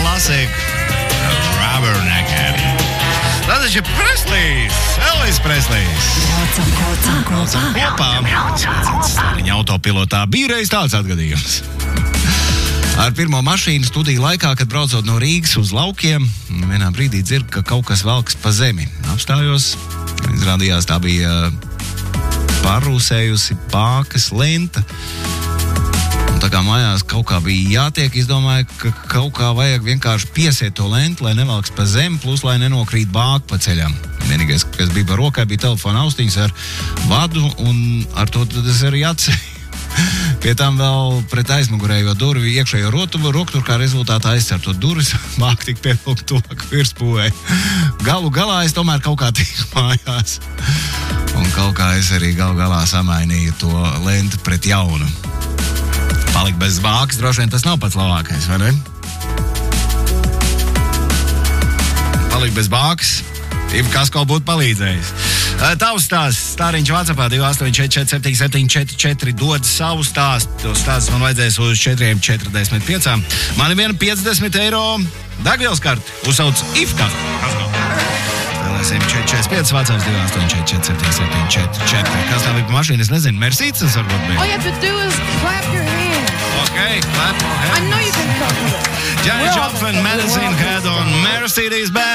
Classic Rubbernecker. Tas ir Preslīs, Elvis Preslīs. Kopā. Viņa autopilotā bija reiz tāds atgadījums. Ar pirmo mašīnu studiju laikā, kad braucot no Rīgas uz laukiem, vienā brīdī dzird, ka kaut kas velkas pa zemi. Apstājos, izrādījās tā bija pārrūsējusi bākas lenta. Un tā kā mājās kaut kā bija jātiek, izdomāju, ka kaut kā vajag vienkārši piesiet to lentu, lai nevelks pa zemi, plus lai nenokrīt bāka pa ceļam. Vienīgais, kas bija par rokai, bija telefona austiņas ar vadu, un ar to tad es arī atceļu. Pie tam vēl pret aizmugurējo durvi iekšējo roktur, kā rezultātā aizcer to durvis, bāk tik pievilkt tuvāk virspūvei. Galu galā es tomēr kaut kā tiku mājās. Un kaut kā es arī galu galā samainīju to lentu pret jaunu. Palikt bez bākas, droši vien tas nav pats labākais, vai ne? Palikt bez bākas, kas kaut būtu palīdzējis. Tavs stāsts, stāriņš WhatsAppā 2844774, dod savu stāstu. Tos stāstus man vajadzēs uz 4,45. Man ir viena 50 eiro degvielas karte. Uzsauc IFKA. Spēlēsim 445, WhatsApp 2844774. Kas tā bija pa mašīna? Es nezinu, Mercedes varbūt bija. All you have to do is clap your hands. Okay, clap your hands. I know you can clap it. Janis Joplin, Medicine Head on Mercedes Benz.